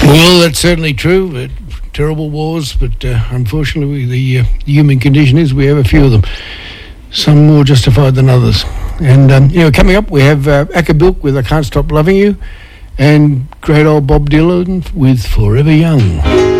Well, that's certainly true. Terrible wars, but unfortunately, the human condition is we have a few of them. Some more justified than others. And coming up, we have Acker Bilk with "I Can't Stop Loving You," and great old Bob Dylan with "Forever Young."